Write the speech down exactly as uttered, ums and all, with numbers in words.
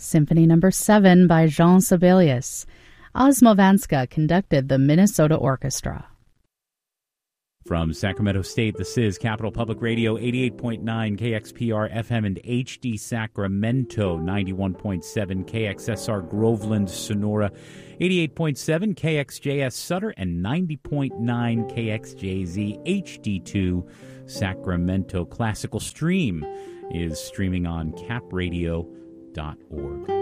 Symphony Number seven by Jean Sibelius. Osmovanska conducted the Minnesota Orchestra. From Sacramento State, this is Capital Public Radio, eighty-eight point nine K X P R F M and H D Sacramento, ninety-one point seven K X S R Groveland, Sonora, eighty-eight point seven K X J S Sutter, and ninety point nine K X J Z H D two Sacramento. Classical Stream is streaming on cap radio dot org.